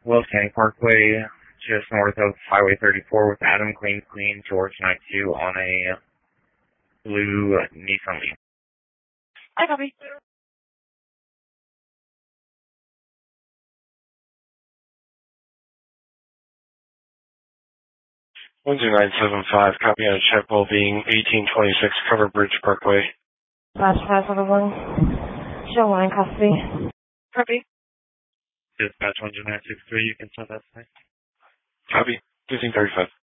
Wells County Parkway, just north of Highway 34 with Adam Clean, George 92 on a blue Nissan Leaf. I copy. 12975, copy on a check will being 1826 Cover Bridge Parkway. Flash 511. Show line custody. Copy. Dispatch 12963, you can send that to me. Copy. 1535.